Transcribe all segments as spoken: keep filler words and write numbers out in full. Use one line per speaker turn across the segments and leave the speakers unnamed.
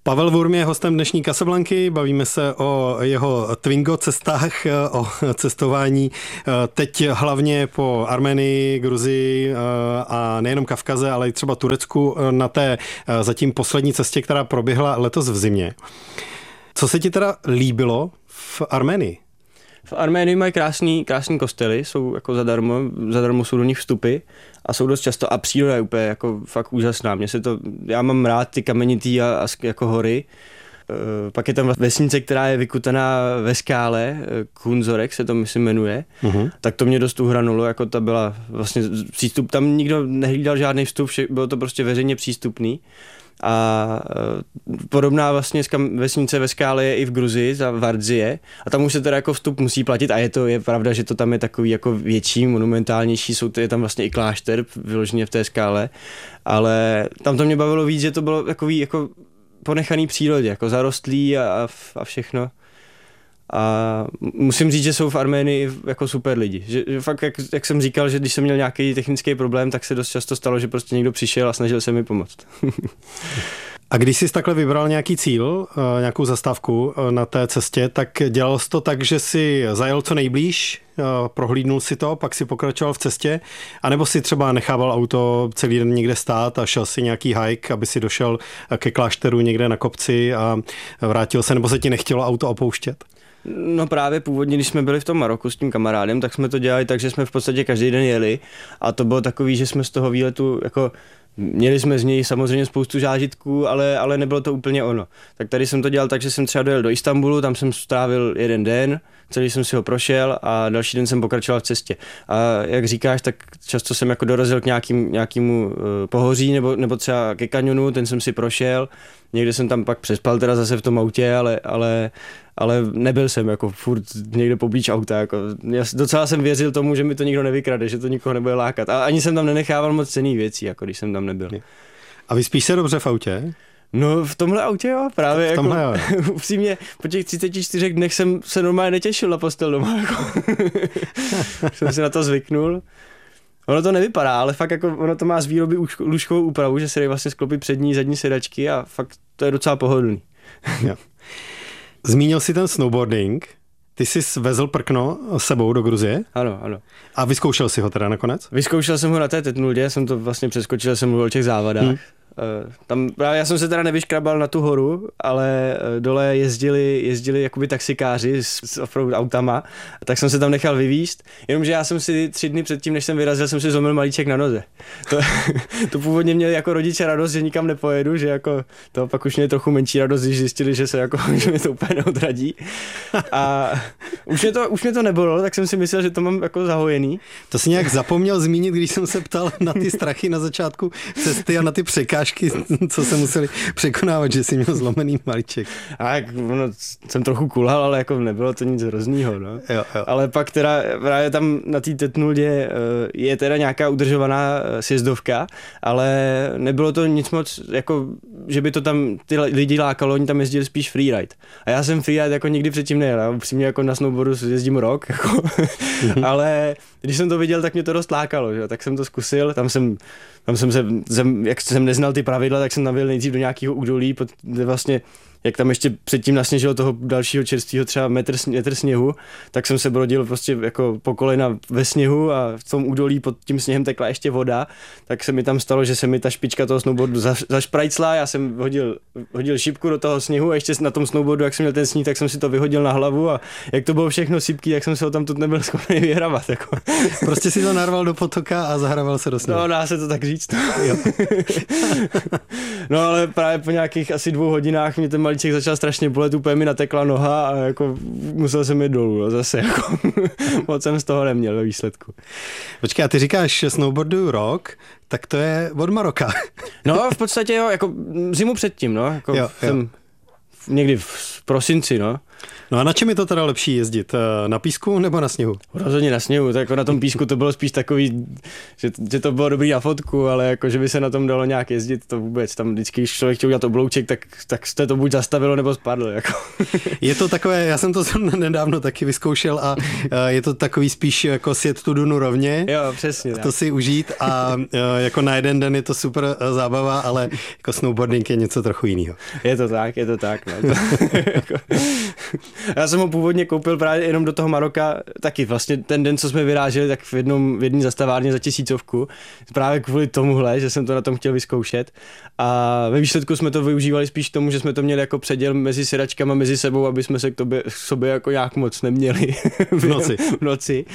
Pavel Wurm je hostem dnešní Casablanky, bavíme se o jeho Twingo cestách, o cestování teď hlavně po Arménii, Gruzii a nejenom Kavkaze, ale i třeba Turecku na té zatím poslední cestě, která proběhla letos v zimě. Co se ti teda líbilo v Arménii?
V Arménii mají krásný, krásný kostely, jsou jako zadarmo, zadarmo jsou do nich vstupy a jsou dost často a příroda je úplně jako fakt úžasná. Mně se to, já mám rád ty kamenitý a, a jako hory. E, pak je tam vesnice, která je vykutaná ve skále, Kunzorek se to myslím jmenuje, uh-huh. tak to mě dost uhranulo, jako ta byla vlastně přístup, tam nikdo nehlídal žádný vstup, vše, bylo to prostě veřejně přístupný. A podobná vlastně vesnice ve skále je i v Gruzii, za Vardzie, a tam už se teda jako vstup musí platit a je to, je pravda, že to tam je takový jako větší, monumentálnější, jsou to, je tam vlastně i klášter vyloženě v té skále, ale tam to mě bavilo víc, že to bylo takový jako ponechaný přírodě, jako zarostlý a, a všechno. A musím říct, že jsou v Arménii jako super lidi. Že, že fakt, jak, jak jsem říkal, že když jsem měl nějaký technický problém, tak se dost často stalo, že prostě někdo přišel a snažil se mi pomoct.
A když jsi takhle vybral nějaký cíl, nějakou zastávku na té cestě, tak dělal jsi to tak, že jsi zajel co nejblíž, prohlídnul si to, pak si pokračoval v cestě, anebo si třeba nechával auto celý den někde stát a šel si nějaký hike, aby si došel ke klášteru někde na kopci a vrátil se, nebo se ti nechtělo auto opouštět?
No právě původně, když jsme byli v tom Maroku s tím kamarádem, tak jsme to dělali tak, že jsme v podstatě každý den jeli a to bylo takový, že jsme z toho výletu jako měli jsme z něj samozřejmě spoustu zážitků, ale, ale nebylo to úplně ono. Tak tady jsem to dělal tak, že jsem třeba dojel do Istanbulu, tam jsem strávil jeden den, celý jsem si ho prošel a další den jsem pokračoval v cestě. A jak říkáš, tak často jsem jako dorazil k nějakým, nějakému uh, pohoří nebo, nebo třeba ke kanionu, ten jsem si prošel. Někde jsem tam pak přespal teda zase v tom autě, ale, ale, ale nebyl jsem jako furt někde poblíž auta. Jako. Já docela jsem věřil tomu, že mi to nikdo nevykrade, že to nikoho nebude lákat. A ani jsem tam nenechával moc cenných věcí, jako když jsem tam nebyl.
A vyspíš se dobře v autě?
No v tomhle autě jo, právě.
V tomhle
jako,
jo.
Upřímně, po těch třiceti čtyřech dnech jsem se normálně netěšil na postel doma. Jako. Jsem si na to zvyknul. Ono to nevypadá, ale fakt jako ono to má z výroby lůžkovou úpravu, že se dají vlastně sklopit přední, zadní sedačky a fakt to je docela pohodlný.
Jo. Zmínil jsi ten snowboarding. Ty jsi vezl prkno s sebou do Gruzie?
Ano, ano.
A vyzkoušel jsi ho teda nakonec?
Vyzkoušel jsem ho na té tetnuldě, jsem to vlastně přeskočil, jsem mluvil o těch závadách. Hmm. Tam právě já jsem se teda nevyškrabal na tu horu, ale dole jezdili, jezdili jakoby taxikáři s, s offroad autama, tak jsem se tam nechal vyvízt, jenomže já jsem si tři dny předtím, než jsem vyrazil, jsem si zlomil malíček na noze. To, to původně měli jako rodiče radost, že nikam nepojedu, že jako to pak už měli trochu menší radost, když zjistili, že se jako, že mě to úplně neodradí. A už mě to, už mě to nebolelo, tak jsem si myslel, že to mám jako zahojený.
To si nějak zapomněl zmínit, když jsem se ptal na ty strachy na začátku cesty a na ty překážky, co se museli překonávat, že jsi měl zlomený malíček.
A jak, no, jsem trochu kulhal, ale jako nebylo to nic hroznýho, no.
Jo, jo.
Ale pak teda právě tam na té tetnuldě je teda nějaká udržovaná sjezdovka, ale nebylo to nic moc, jako, že by to tam ty lidi lákalo, oni tam jezdili spíš freeride. A já jsem freeride jako nikdy předtím nejel, já upřímně jako na snowboardu jezdím rok, jako. Mm-hmm. Ale když jsem to viděl, tak mě to dost lákalo, že? Tak jsem to zkusil, tam jsem Tam jsem se, jsem, jak jsem neznal ty pravidla, tak jsem navěl nejdřív do nějakého údolí, kde vlastně, jak tam ještě předtím nasněžilo toho dalšího čerstvého třeba metr, metr sněhu, tak jsem se brodil prostě jako po kolena ve sněhu a v tom údolí pod tím sněhem tekla ještě voda, tak se mi tam stalo, že se mi ta špička toho snowboardu zašprajcla, já jsem hodil, hodil šipku do toho sněhu a ještě na tom snowboardu, jak jsem měl ten sníh, tak jsem si to vyhodil na hlavu a jak to bylo všechno sypký, tak jsem se ho tam тут nebyl schopný vyhrabat. Jako.
Prostě si to narval do potoka a zahraval se do sněhu.
No, dá se to tak říct. Jo. No ale právě po nějakých asi dvou hodinách mě ten malíček začal strašně bolet, úplně mi natekla noha a jako musel jsem jít dolů, no, zase jako moc jsem z toho neměl ve výsledku.
Počkej, a ty říkáš snowboarduju rok, tak to je od Maroka.
No v podstatě jo, jako zimu předtím, no, jako
jo,
jsem
jo.
někdy v prosinci, no.
No a na čem je to teda lepší jezdit? Na písku nebo na sněhu?
Rozhodně na sněhu, tak jako na tom písku to bylo spíš takový, že, že to bylo dobrý na fotku, ale jako, že by se na tom dalo nějak jezdit, to vůbec. Tam vždycky, když člověk chtěl udělat oblouček, tak, tak jste to buď zastavilo, nebo spadlo. Jako.
Je to takové, já jsem to nedávno taky vyzkoušel a je to takový spíš jako sjet tu dunu rovně.
Jo, přesně.
To tak. Si užít a jako na jeden den je to super zábava, ale jako snowboarding je něco trochu jiného.
Je to tak, je to tak. No. jako, já jsem ho původně koupil právě jenom do toho Maroka, taky vlastně ten den, co jsme vyráželi, tak v jednom v jedné zastavárně za tisícovku, právě kvůli tomuhle, že jsem to na tom chtěl vyzkoušet. A ve výsledku jsme to využívali spíš tomu, že jsme to měli jako předěl mezi sedačkama, mezi sebou, aby jsme se k, tobě, k sobě jako nějak moc neměli
v noci.
v noci.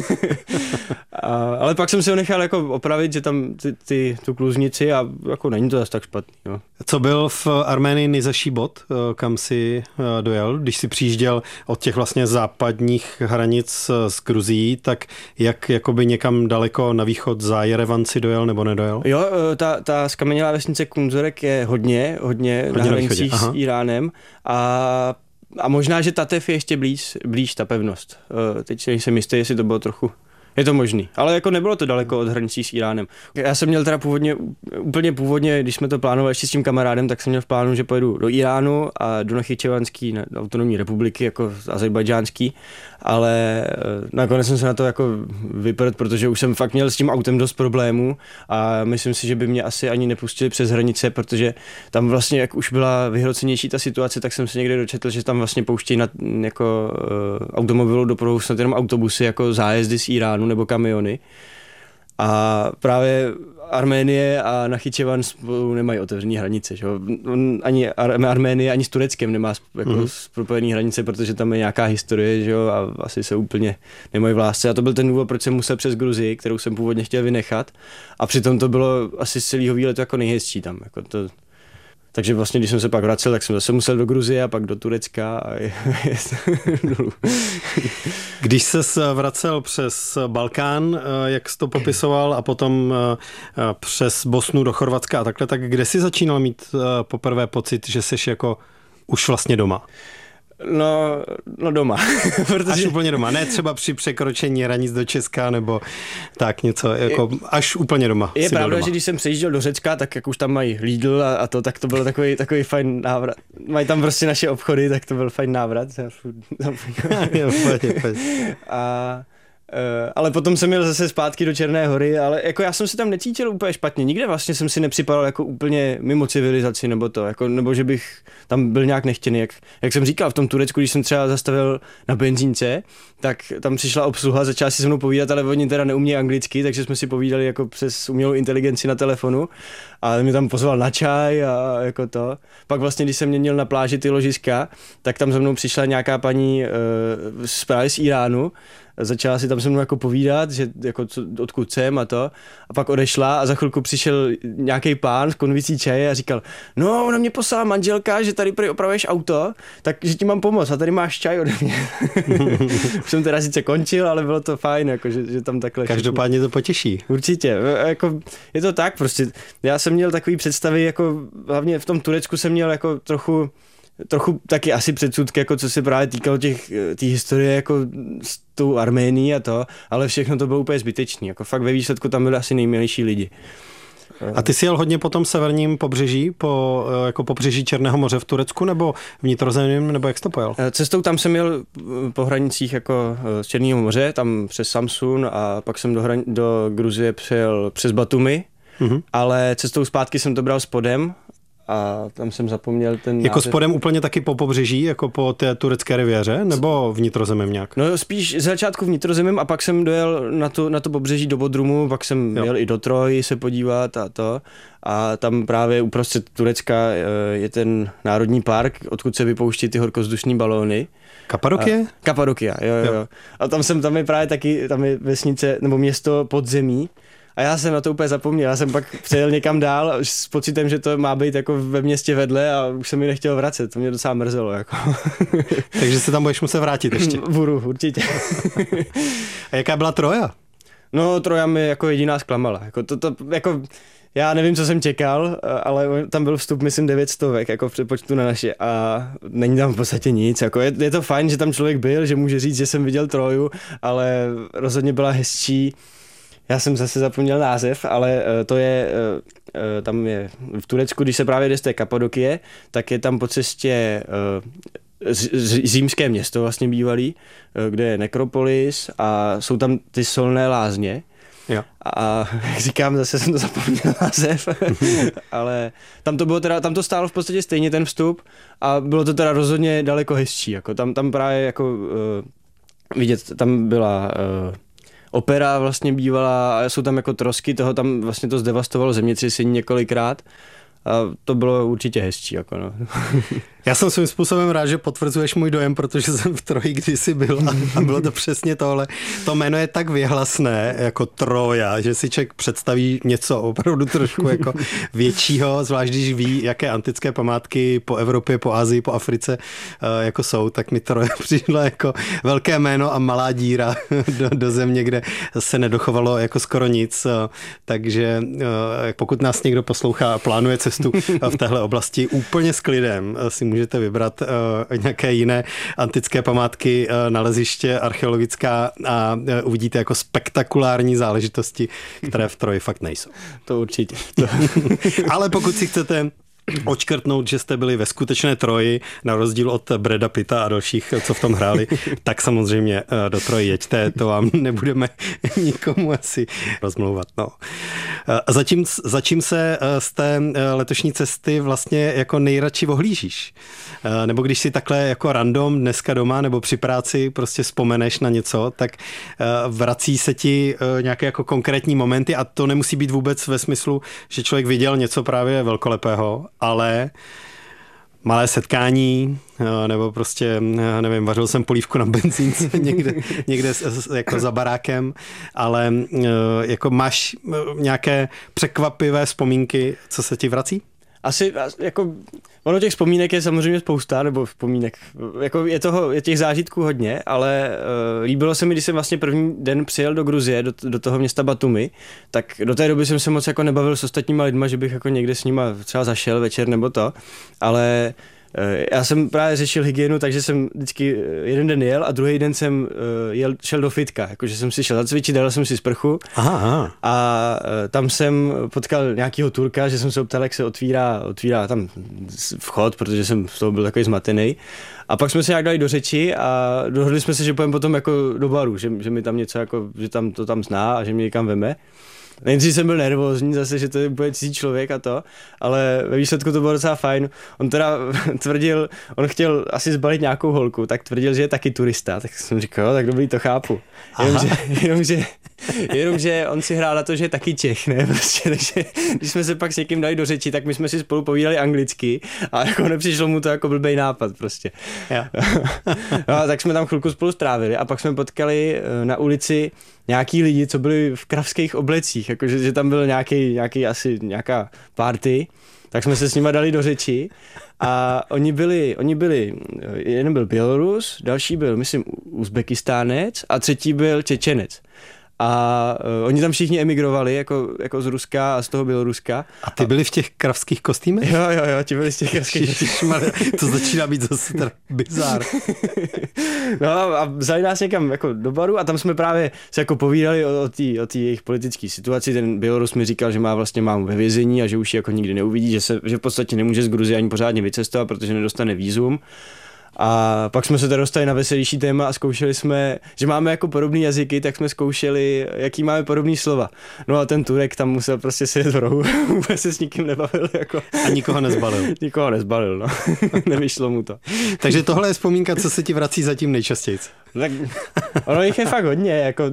a, ale pak jsem si ho nechal jako opravit, že tam ty, ty, tu kluznici a jako není to zase tak špatný. No.
Co byl v Arménii nejzaší bod, kam si dojel, když si přijížděl od těch vlastně západních hranic s Gruzií, tak jak jakoby někam daleko na východ za Jerevan si dojel nebo nedojel?
Jo, ta, ta skamenělá vesnice Kunzorek je hodně, hodně, hodně na hranicích s Iránem a, a možná, že Tatev je ještě blíž, blíž ta pevnost. Teď nejsem jistý, jestli to bylo trochu. Je to možný, ale jako nebylo to daleko od hranicí s Iránem. Já jsem měl teda původně, úplně původně, když jsme to plánovali ještě s tím kamarádem, tak jsem měl v plánu, že pojedu do Iránu a do Nachyčevanský autonomní republiky, jako azerbajdžánský, ale nakonec jsem se na to jako vyprt, protože už jsem fakt měl s tím autem dost problémů a myslím si, že by mě asi ani nepustili přes hranice, protože tam vlastně, jak už byla vyhrocenější ta situace, tak jsem se někde dočetl, že tam vlastně pouštějí na jako uh, automobilu dopravu snad jenom autobusy jako zájezdy z Iránu nebo kamiony. A právě Arménie a Nachyčevan spolu nemají otevřené hranice. Že? Ani Ar- Arménie ani s Tureckem nemá jako mm-hmm. propojené hranice, protože tam je nějaká historie, že? A asi se úplně nemají v lásce. A to byl ten důvod, proč jsem musel přes Gruzii, kterou jsem původně chtěl vynechat. A přitom to bylo asi z celého výletu jako nejhezčí tam. Jako to... Takže vlastně, když jsem se pak vracel, tak jsem zase musel do Gruzie a pak do Turecka. A je...
Když ses vracel přes Balkán, jak jsi to popisoval, a potom přes Bosnu do Chorvatska a takhle, tak kde jsi začínal mít poprvé pocit, že jsi jako už vlastně doma?
No, no doma.
Protože... Až úplně doma, ne třeba při překročení hranic do Česka nebo tak něco, jako je, až úplně doma.
Je pravda, že když jsem přejížděl do Řecka, tak jak už tam mají Lidl a, a to, tak to byl takový, takový fajn návrat. Mají tam prostě naše obchody, tak to byl fajn návrat. a... Uh, ale potom jsem jel zase zpátky do Černé Hory, ale jako já jsem se tam necítil úplně špatně. Nikde vlastně jsem si nepřipadal jako úplně mimo civilizaci nebo to, jako, nebo že bych tam byl nějak nechtěný. Jak, jak jsem říkal, v tom Turecku, když jsem třeba zastavil na benzínce, tak tam přišla obsluha, začala si se mnou povídat, ale oni teda neumějí anglicky, takže jsme si povídali jako přes umělou inteligenci na telefonu a mě tam pozval na čaj a jako to. Pak vlastně, když jsem měnil na pláži ty ložiska, tak tam za mnou přišla nějaká paní uh, právě z Iránu. Začala si tam se mnou jako povídat, že jako co, odkud jsem a to. A pak odešla a za chvilku přišel nějaký pán s konvicí čaje a říkal, no, ona mě poslala manželka, že tady prý opravuješ auto, takže ti mám pomoct a tady máš čaj ode mě. Už jsem teda sice končil, ale bylo to fajn, jako, že, že tam takhle...
Každopádně to potěší.
Určitě. Jako, je to tak prostě. Já jsem měl takový představy, jako hlavně v tom Turecku jsem měl jako trochu trochu taky asi předsudky, jako co se právě týkalo těch té historie jako s tou Arménií a to, ale všechno to bylo úplně zbytečný. Jako fakt ve výsledku tam byli asi nejmilejší lidi.
A ty jsi jel hodně po tom severním pobřeží, po jako pobřeží Černého moře v Turecku, nebo vnitrozemím, nebo jak jsi to pojel?
Cestou tam jsem jel po hranicích jako z Černého moře, tam přes Samsun a pak jsem do, hran- do Gruzie přijel přes Batumi, mm-hmm. ale cestou zpátky jsem to bral spodem. A tam jsem zapomněl ten
Jako název. Spodem úplně taky po pobřeží, jako po té turecké riviéře, nebo vnitrozemím nějak?
No spíš z začátku vnitrozemím a pak jsem dojel na to, na to pobřeží do Bodrumu, pak jsem jo. jel i do Troji se podívat a to. A tam právě uprostřed Turecka je ten národní park, odkud se vypouští ty horkozdušní balóny.
Kapadokie?
Kapadokia, jo, jo, jo. A tam jsem, tam je právě taky, tam je vesnice, nebo město podzemí. A já jsem na to úplně zapomněl, já jsem pak přejel někam dál s pocitem, že to má být jako ve městě vedle a už jsem mi nechtěl vracet, to mě docela mrzelo. Jako.
Takže se tam budeš muset vrátit ještě.
Budu, určitě.
A jaká byla Troja?
No Troja mi jako jediná zklamala. Jako to, to, jako, Já nevím, co jsem čekal, ale tam byl vstup, myslím, devět stovek, jako v přepočtu na naše a není tam v podstatě nic. Jako je, je to fajn, že tam člověk byl, že může říct, že jsem viděl Troju, ale rozhodně byla hezčí. Já jsem zase zapomněl název, ale to je, tam je v Turecku, když se právě jde z té Kapadokie, tak je tam po cestě římské město vlastně bývalý, kde je nekropolis a jsou tam ty solné lázně.
Jo.
A jak říkám, zase jsem to zapomněl název, ale tam to bylo teda, tam to stálo v podstatě stejně ten vstup a bylo to teda rozhodně daleko hezčí, jako tam, tam právě jako uh, vidět, tam byla uh, opera vlastně bývala a jsou tam jako trosky, toho tam vlastně to zdevastovalo zemětřesení několikrát. A to bylo určitě hezčí. Jako no.
Já jsem svým způsobem rád, že potvrzuješ můj dojem, protože jsem v Troji kdysi byl a, a bylo to přesně tohle. To jméno je tak vyhlasné jako Troja, že si člověk představí něco opravdu trošku jako většího, zvlášť když ví, jaké antické památky po Evropě, po Asii, po Africe jako jsou, tak mi Troja přišlo jako velké jméno a malá díra do, do země, kde se nedochovalo jako skoro nic. Takže pokud nás někdo poslouchá a plánuje cestu v téhle oblasti úplně s klidem, si můžete vybrat uh, nějaké jiné antické památky, uh, naleziště archeologická a uh, uvidíte jako spektakulární záležitosti, které v Troji fakt nejsou.
To určitě. To.
Ale pokud si chcete odškrtnout, že jste byli ve skutečné Troji, na rozdíl od Brada Pitta a dalších, co v tom hráli, tak samozřejmě do Troji jeďte, to vám nebudeme nikomu asi rozmlouvat. No. Zatím, za čím se z té letošní cesty vlastně jako nejradši ohlížíš? Nebo když si takhle jako random dneska doma nebo při práci prostě vzpomeneš na něco, tak vrací se ti nějaké jako konkrétní momenty a to nemusí být vůbec ve smyslu, že člověk viděl něco právě velkolepého, ale malé setkání, nebo prostě, nevím, vařil jsem polívku na benzínce někde, někde jako za barákem, ale jako máš nějaké překvapivé vzpomínky, co se ti vrací?
Asi jako, ono těch vzpomínek je samozřejmě spousta, nebo vzpomínek, jako je toho, je těch zážitků hodně, ale uh, líbilo se mi, když jsem vlastně první den přijel do Gruzie, do, do toho města Batumi, tak do té doby jsem se moc jako nebavil s ostatníma lidma, že bych jako někde s nima třeba zašel večer nebo to, ale já jsem právě řešil hygienu, takže jsem vždycky jeden den jel a druhý den jsem jel, šel do fitka, jakože jsem si šel zacvičit, dal jsem si sprchu.
Aha, aha.
A tam jsem potkal nějakýho Turka, že jsem se optal, jak se otvírá, otvírá tam vchod, protože jsem z toho byl takový zmatený. A pak jsme se nějak dali do řeči a dohodli jsme se, že půjdeme potom jako do baru, že, že mi tam něco jako, že tam to tam zná a že mě někam veme. Nejdřív jsem byl nervózní zase, že to je úplně cizí člověk a to, ale ve výsledku to bylo docela fajn. On teda tvrdil, on chtěl asi zbalit nějakou holku, tak tvrdil, že je taky turista, tak jsem říkal, tak dobrý, to chápu. Jenomže, jenomže, jenomže on si hrál na to, že je taky Čech, ne? Prostě, takže když jsme se pak s někým dali do řeči, tak my jsme si spolu povídali anglicky a jako nepřišlo mu to jako blbej nápad prostě.
Ja.
No, tak jsme tam chvilku spolu strávili a pak jsme potkali na ulici nějaký lidi, co byli v kravských oblecích, jakože že tam byl nějaký, nějaký asi nějaká party, tak jsme se s nima dali do řeči a oni byli, oni byli, jeden byl Bělorus, další byl, myslím, Uzbekistánec a třetí byl Čečenec. A uh, oni tam všichni emigrovali jako, jako z Ruska a z toho Běloruska.
A ty byli v těch kravských kostýmech?
Jo, jo, jo, ti byli z těch kravských kostýmech.
To začíná být zase teda bizár.
No a vzali nás někam jako do baru a tam jsme právě se jako povídali o, o té o jejich politické situaci. Ten Bělorus mi říkal, že má vlastně mámu ve vězení a že už ji jako nikdy neuvidí, že, se, že v podstatě nemůže z Gruzie ani pořádně vycestovat, protože nedostane vízum. A pak jsme se teda dostali na veselější téma a zkoušeli jsme, že máme jako podobný jazyky, tak jsme zkoušeli, jaký máme podobný slova. No a ten Turek tam musel prostě sedět v rohu, vůbec se s nikým nebavil. Jako.
A nikoho nezbalil.
Nikoho nezbalil, no. Nevyšlo mu to.
Takže tohle je vzpomínka, co se ti vrací zatím nejčastěji.
Tak ono jich je fakt hodně, jako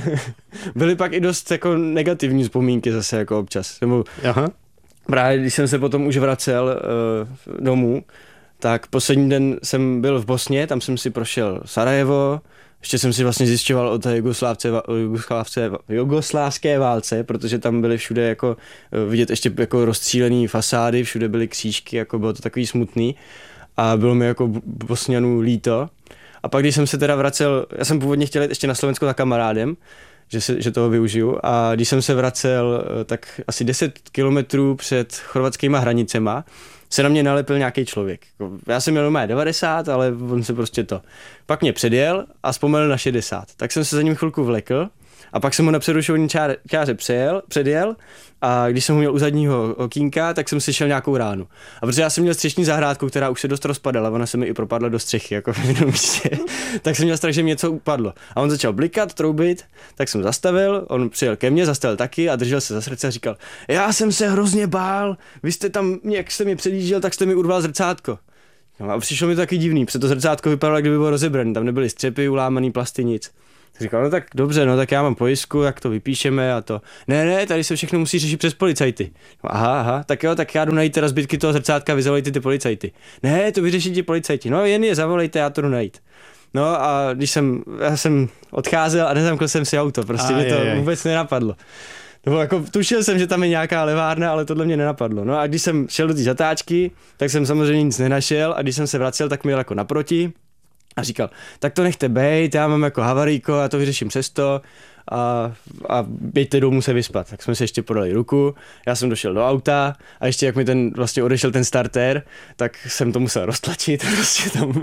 byly pak i dost jako negativní vzpomínky zase jako občas. Nebo
Aha.
Právě když jsem se potom už vracel uh, domů, tak poslední den jsem byl v Bosně, tam jsem si prošel Sarajevo, ještě jsem si vlastně zjišťoval o té jugoslávce, jugoslávce, jugoslávské válce, protože tam byly všude jako vidět ještě jako rozstřílený fasády, všude byly křížky, jako bylo to takový smutný a bylo mi jako Bosňanů líto. A pak když jsem se teda vracel, já jsem původně chtěl jít ještě na Slovensko za kamarádem, že, se, že toho využiju. A když jsem se vracel tak asi deset kilometrů před chorvatskýma hranicema, se na mě nalepil nějaký člověk. Já jsem měl normálně devadesát, ale on se prostě to. Pak mě předjel a zpomalil na šedesát. Tak jsem se za ním chvilku vlekl a pak jsem ho na přerušování čáře, čáře přejel, předjel a když jsem ho měl u zadního okýnka, tak jsem slyšel nějakou ránu. A protože já jsem měl střešní zahrádku, která už se dost rozpadala, ona se mi i propadla do střechy, jako v jednom místě, tak jsem měl strach, že mi něco upadlo. A on začal blikat, troubit, tak jsem zastavil, on přijel ke mně, zastavil taky a držel se za srdce a říkal, já jsem se hrozně bál, vy jste tam, jak jste mě předjížděl, tak jste mi urval zrcátko. A přišlo mi to taky divný, protože to zrcátko vypadalo, kdyby bylo rozebrané, tam nebyly střepy, ulámaný plasty, nic. Říkal, no tak dobře, no tak já mám pojistku, jak to vypíšeme a to. Ne, ne, tady se všechno musí řešit přes policajty. No, aha, aha, tak jo, tak já jdu najít teda zbytky toho zrcátka, vy zavolejte ty policajty. Ne, to vyřeší ti policajti. No jen je zavolejte, já to jdu najít. No a když jsem, já jsem odcházel a nezamkl jsem si auto, prostě a mě to je, vůbec nenapadlo. No, jako, tušil jsem, že tam je nějaká levárna, ale tohle mě nenapadlo. No a když jsem šel do té zatáčky, tak jsem samozřejmě nic nenašel a když jsem se vracel, tak mi jel jako naproti. A říkal, tak to nechte bejt, já mám jako havarijko, já to vyřeším přesto a, a běžte domů se vyspat. Tak jsme se ještě podali ruku, já jsem došel do auta a ještě jak mi ten vlastně odešel ten starter, tak jsem to musel roztlačit prostě tam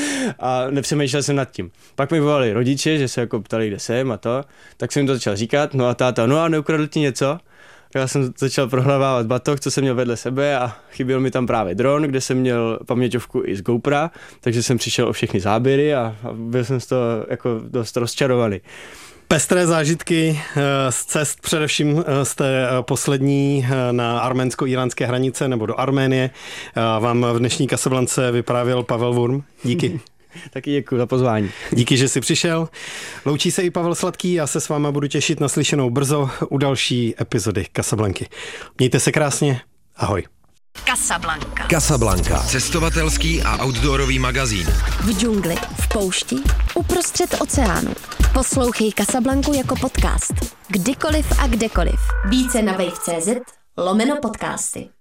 a nepřemýšlel jsem nad tím. Pak mi volali rodiče, že se jako ptali, kde jsem a to, tak jsem jim to začal říkat, no a táta, no a neukradl ti něco? Já jsem začal prohlavávat batoh, co jsem měl vedle sebe a chyběl mi tam právě dron, kde jsem měl paměťovku i z GoPro, takže jsem přišel o všechny záběry a, a byl jsem z toho jako dost rozčarovaný.
Pestré zážitky z cest, především z té poslední na arménsko-iránské hranice nebo do Arménie. Vám v dnešní Casablance vyprávěl Pavel Wurm. Díky.
Taky děkuji za pozvání.
Díky, že jsi přišel. Loučí se i Pavel Sladký, já se s váma budu těšit na slyšenou brzo u další epizody Casablanky. Mějte se krásně, ahoj.
Casablanca. Casablanca. Cestovatelský a outdoorový magazín.
V džungli, v poušti, uprostřed oceánu. Poslouchej Casablanku jako podcast. Kdykoliv a kdekoliv. Více na wave tečka cé zet lomeno podcasty.